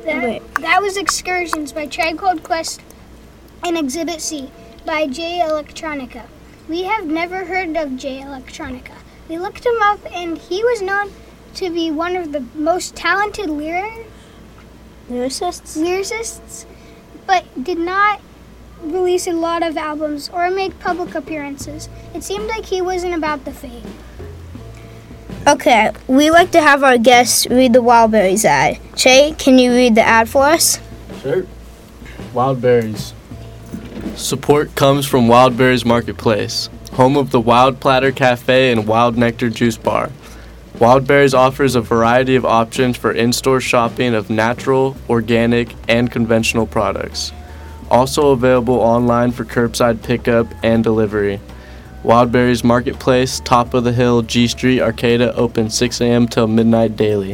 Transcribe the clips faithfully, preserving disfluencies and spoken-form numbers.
That, Wait. that was Excursions by Tribe Called Quest and Exhibit C by Jay Electronica. We have never heard of Jay Electronica. We looked him up, and he was known to be one of the most talented lyric Lyricists? lyricists, but did not release a lot of albums or make public appearances. It seemed like he wasn't about the fame. Okay, we like to have our guests read the Wildberries ad. Che, can you read the ad for us? Sure. Wildberries. Support comes from Wildberries Marketplace, home of the Wild Platter Cafe and Wild Nectar Juice Bar. Wildberries offers a variety of options for in-store shopping of natural, organic, and conventional products. Also available online for curbside pickup and delivery. Wildberries Marketplace, top of the hill, G Street, Arcata, open six a.m. till midnight daily.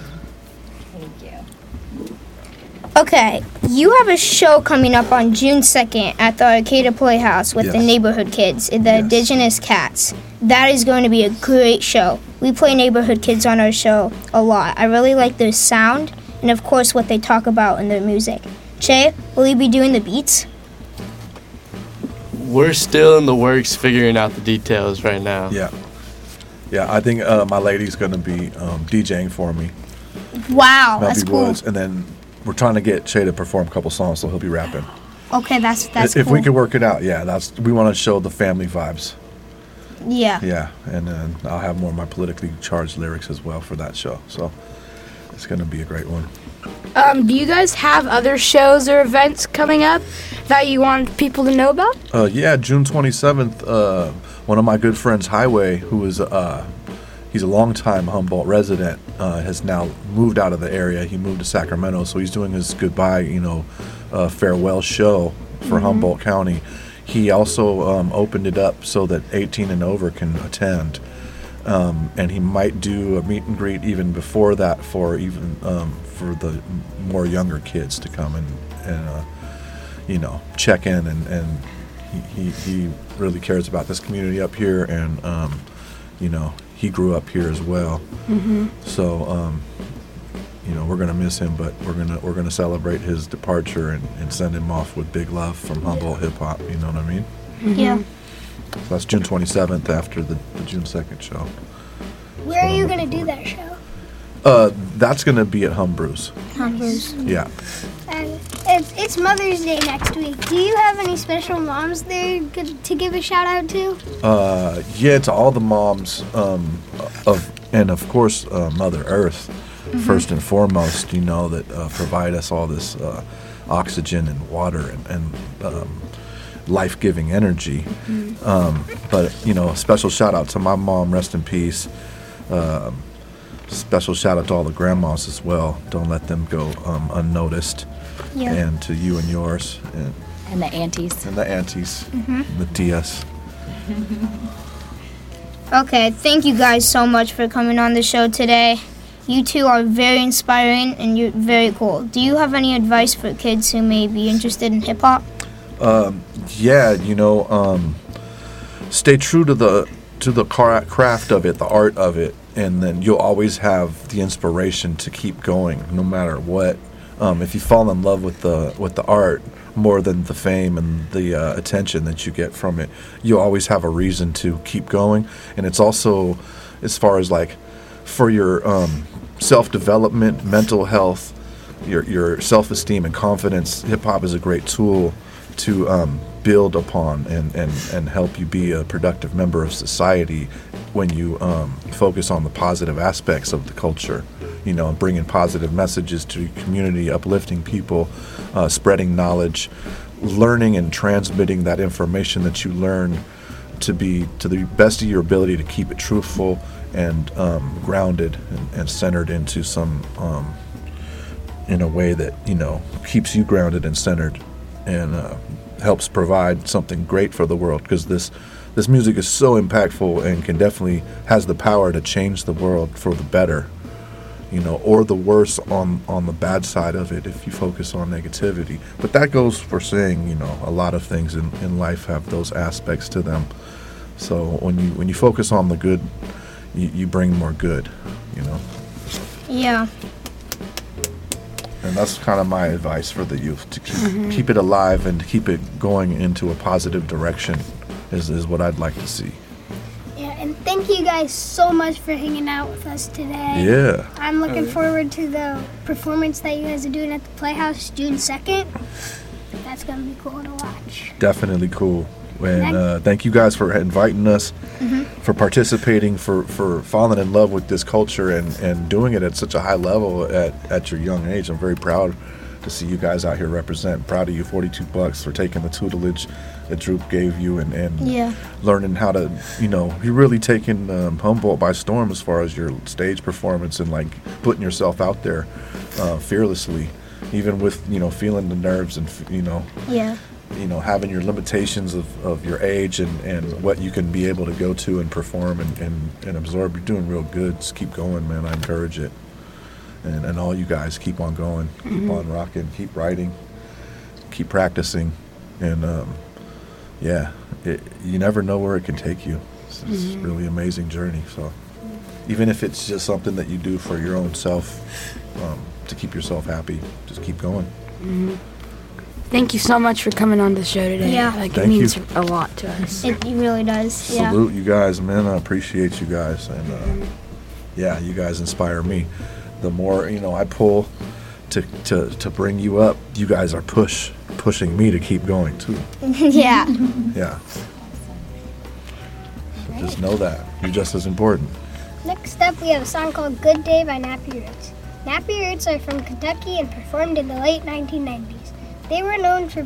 Okay, you have a show coming up on June second at the Arcata Playhouse with the Yes. neighborhood kids, the Yes. Indigenous Cats. That is going to be a great show. We play neighborhood kids on our show a lot. I really like their sound and, of course, what they talk about in their music. Che, will you be doing the beats? We're still in the works figuring out the details right now. Yeah. Yeah, I think uh, my lady's going to be um, DJing for me. Wow, Melby that's cool. Woods. And then we're trying to get Shay to perform a couple songs, so he'll be rapping. Okay, that's that's if cool. we can work it out, yeah, that's we want to show the family vibes. Yeah. Yeah, and then I'll have more of my politically charged lyrics as well for that show. So it's going to be a great one. Um, do you guys have other shows or events coming up that you want people to know about? Uh, yeah, June twenty-seventh, uh, one of my good friends, Highway, who is uh, he's a longtime Humboldt resident, uh, has now moved out of the area. He moved to Sacramento, so he's doing his goodbye, you know, uh, farewell show for Mhm. Humboldt County. He also um, opened it up so that eighteen and over can attend. Um, and he might do a meet and greet even before that for even um, for the more younger kids to come and, and uh, you know, check in. And, and he, he, he really cares about this community up here, and um, you know, he grew up here as well. Mm-hmm. So um, you know, we're gonna miss him, but we're gonna we're gonna celebrate his departure and, and send him off with big love from Humboldt hip hop. You know what I mean? Yeah. So that's June twenty-seventh after the, the June second show. Where are you going to do that show? Uh, that's going to be at Humbrew's. Numbers. Yeah. And it's, it's Mother's Day next week. Do you have any special moms there good to give a shout out to? Uh, yeah, to all the moms um, of, and of course, uh, Mother Earth, Mhm. first and foremost, you know, that uh, provide us all this uh, oxygen and water and, and um, life-giving energy. Mhm. Um, but, you know, a special shout out to my mom, rest in peace. Um, special shout out to all the grandmas as well. Don't let them go um, unnoticed. Yeah. And to you and yours. And, And the aunties. and the aunties. Mhm. And the tias. Okay, thank you guys so much for coming on the show today. You two are very inspiring and you're very cool. Do you have any advice for kids who may be interested in hip hop? Um, yeah, you know, um, stay true to the to the car- craft of it, the art of it, and then you'll always have the inspiration to keep going, no matter what. Um, if you fall in love with the with the art more than the fame and the uh, attention that you get from it, you'll always have a reason to keep going. And it's also, as far as like for your um, self-development, mental health, your your self-esteem and confidence, hip-hop is a great tool to um, build upon and, and, and help you be a productive member of society when you um, focus on the positive aspects of the culture, you know, bringing positive messages to your community, uplifting people, uh, spreading knowledge, learning and transmitting that information that you learn to be to the best of your ability to keep it truthful and um, grounded and, and centered into some um, in a way that, you know, keeps you grounded and centered and uh, helps provide something great for the world, because this this music is so impactful and can definitely has the power to change the world for the better, you know, or the worse on on the bad side of it if you focus on negativity. But that goes for saying, you know, a lot of things in, in life have those aspects to them. So when you when you focus on the good, you, you bring more good, you know. Yeah. And that's kind of my advice for the youth, to keep, keep it alive and to keep it going into a positive direction is, is what I'd like to see. Yeah, and thank you guys so much for hanging out with us today. Yeah. I'm looking forward to the performance that you guys are doing at the Playhouse June second. That's going to be cool to watch. Definitely cool. And uh, thank you guys for inviting us, Mm-hmm. for participating, for, for falling in love with this culture and, and doing it at such a high level at, at your young age. I'm very proud to see you guys out here represent. Proud of you, forty-two bucks, for taking the tutelage that Droop gave you and, and Yeah. learning how to, you know, you're really taking um, Humboldt by storm as far as your stage performance and like putting yourself out there uh, fearlessly, even with, you know, feeling the nerves and, you know, Yeah. you know, having your limitations of, of your age and, and what you can be able to go to and perform and, and, and absorb. You're doing real good. Just keep going, man. I encourage it. And, and all you guys, keep on going. Keep on rocking. Keep writing. Keep practicing. And, um, yeah, it, you never know where it can take you. It's, it's a really amazing journey. So even if it's just something that you do for your own self, um, to keep yourself happy, just keep going. Thank you so much for coming on the show today. Yeah. Like, Thank it means you. a lot to us. It really does. Yeah. Salute you guys, man. I appreciate you guys, and uh, yeah, you guys inspire me. The more, you know, I pull to to to bring you up, you guys are push pushing me to keep going too. Yeah. Yeah. So just know that you're just as important. Next up, we have a song called Good Day by Nappy Roots. Nappy Roots are from Kentucky and performed in the late nineteen nineties. They were known for